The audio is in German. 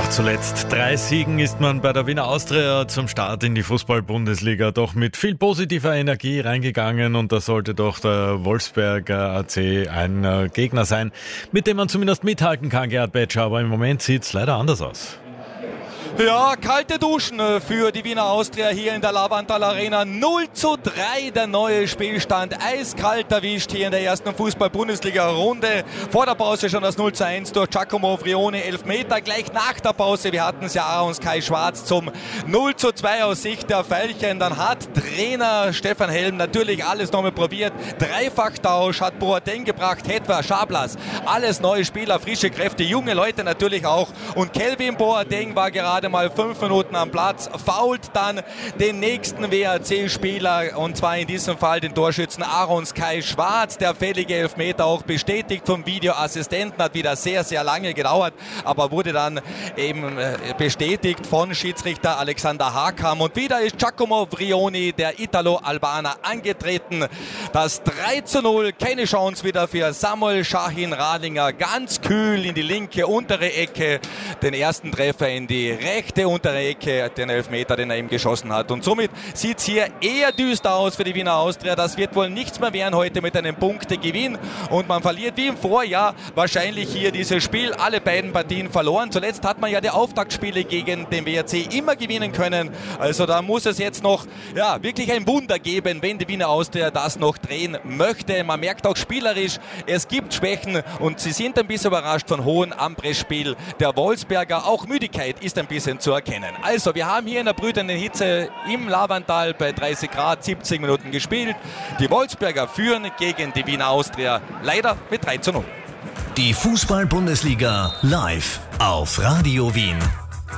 Nach zuletzt 3 Siegen ist man bei der Wiener Austria zum Start in die Fußball-Bundesliga doch mit viel positiver Energie reingegangen und da sollte doch der Wolfsberger AC ein Gegner sein, mit dem man zumindest mithalten kann, Gerhard Betscher, aber im Moment sieht es leider anders aus. Ja, kalte Duschen für die Wiener Austria hier in der Lavantal Arena. 0:3 der neue Spielstand. Eiskalt erwischt hier in der ersten Fußball-Bundesliga-Runde. Vor der Pause schon das 0:1 durch Giacomo Vrioni, Elfmeter. Gleich nach der Pause, wir hatten es ja, Aaron Sky Schwarz zum 0:2 aus Sicht der Veilchen. Dann hat Trainer Stefan Helm natürlich alles nochmal probiert. Dreifachtausch hat Boateng gebracht, Hetwa, Schablas. Alles neue Spieler, frische Kräfte, junge Leute natürlich auch. Und Kelvin Boateng war gerade mal 5 Minuten am Platz, fault dann den nächsten WAC-Spieler und zwar in diesem Fall den Torschützen Aaron Sky Schwarz. Der fällige Elfmeter auch bestätigt vom Videoassistenten, hat wieder sehr, sehr lange gedauert, aber wurde dann eben bestätigt von Schiedsrichter Alexander Hakam. Und wieder ist Giacomo Vrioni, der Italo-Albaner, angetreten. Das 3:0, keine Chance wieder für Samuel Shahin Radlinger, ganz kühl in die linke untere Ecke, den ersten Treffer in die rechte untere Ecke, den Elfmeter, den er eben geschossen hat. Und somit sieht es hier eher düster aus für die Wiener Austria. Das wird wohl nichts mehr werden heute mit einem Punktegewinn. Und man verliert wie im Vorjahr wahrscheinlich hier dieses Spiel. Alle beiden Partien verloren. Zuletzt hat man ja die Auftaktspiele gegen den WRC immer gewinnen können. Also da muss es jetzt noch wirklich ein Wunder geben, wenn die Wiener Austria das noch drehen möchte. Man merkt auch spielerisch, es gibt Schwächen und sie sind ein bisschen überrascht von hohem Ampressspiel der Wolfsberger. Auch Müdigkeit ist ein bisschen zu erkennen. Also, wir haben hier in der brütenden Hitze im Lavantal bei 30 Grad 70 Minuten gespielt. Die Wolfsberger führen gegen die Wiener Austria leider mit 3:0. Die Fußball-Bundesliga live auf Radio Wien.